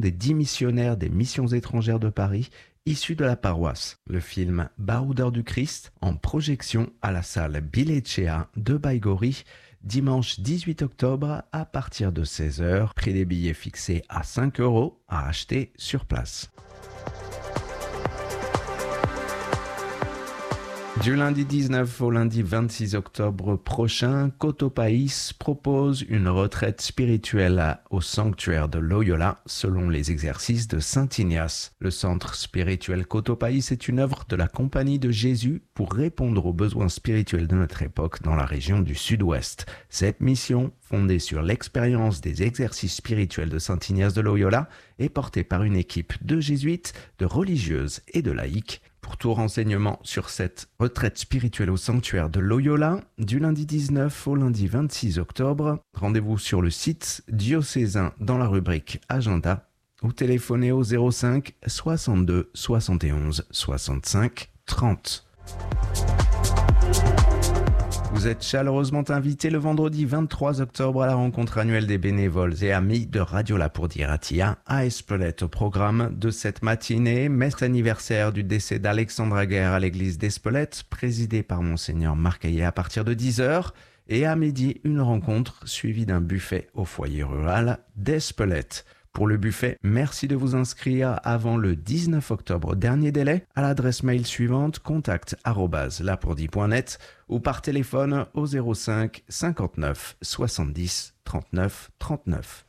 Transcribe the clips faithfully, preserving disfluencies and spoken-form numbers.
des dix missionnaires des missions étrangères de Paris issus de la paroisse. Le film Baroudeurs du Christ en projection à la salle Bilecea de Baïgori dimanche dix-huit octobre à partir de seize heures. Prix des billets fixé à cinq euros à acheter sur place. Du lundi dix-neuf au lundi vingt-six octobre prochain, Cotopaïs propose une retraite spirituelle au sanctuaire de Loyola selon les exercices de Saint Ignace. Le centre spirituel Cotopaïs est une œuvre de la Compagnie de Jésus pour répondre aux besoins spirituels de notre époque dans la région du Sud-Ouest. Cette mission, fondée sur l'expérience des exercices spirituels de Saint Ignace de Loyola, est portée par une équipe de jésuites, de religieuses et de laïcs. Pour tout renseignement sur cette retraite spirituelle au sanctuaire de Loyola, du lundi dix-neuf au lundi vingt-six octobre, rendez-vous sur le site diocésain dans la rubrique Agenda ou téléphonez au zéro cinq soixante-deux soixante et onze soixante-cinq trente. Vous êtes chaleureusement invité le vendredi vingt-trois octobre à la rencontre annuelle des bénévoles et amis de Radio La Pour-Dire-Atia à Espelette. Au programme de cette matinée, messe anniversaire du décès d'Alexandre Aguerre à l'église d'Espelette, présidée par Monseigneur Marc Hayet à partir de dix heures. Et à midi, une rencontre suivie d'un buffet au foyer rural d'Espelette. Pour le buffet, merci de vous inscrire avant le dix-neuf octobre, dernier délai, à l'adresse mail suivante contact arobase lapourdie point net ou par téléphone au zéro cinq cinquante-neuf soixante-dix trente-neuf trente-neuf.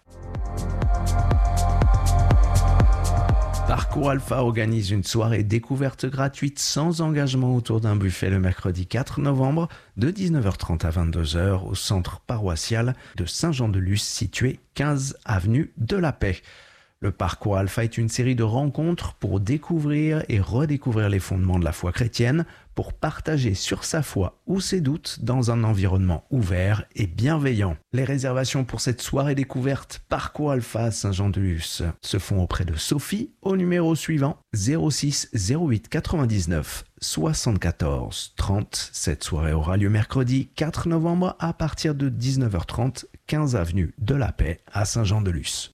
Parcours Alpha organise une soirée découverte gratuite sans engagement autour d'un buffet le mercredi quatre novembre de dix-neuf heures trente à vingt-deux heures au centre paroissial de Saint-Jean-de-Luz situé quinze avenue de la Paix. Le Parcours Alpha est une série de rencontres pour découvrir et redécouvrir les fondements de la foi chrétienne, pour partager sur sa foi ou ses doutes dans un environnement ouvert et bienveillant. Les réservations pour cette soirée découverte Parcours Alpha Saint-Jean-de-Luz se font auprès de Sophie au numéro suivant zéro six zéro huit quatre-vingt-dix-neuf soixante-quatorze trente. Cette soirée aura lieu mercredi quatre novembre à partir de dix-neuf heures trente, quinze avenue de la Paix à Saint-Jean-de-Luz.